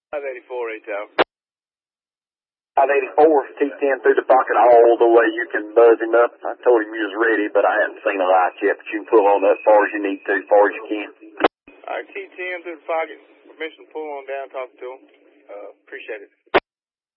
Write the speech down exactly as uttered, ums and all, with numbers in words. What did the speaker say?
five eighty-four, A-Tower. five eighty-four, T ten through the pocket all the way. You can buzz him up. I told him you was ready, but I hadn't seen a light yet. But you can pull on that as far as you need to, as far as you can. All right, T ten through the pocket. Permission to pull on down, talk to him. Uh, appreciate it.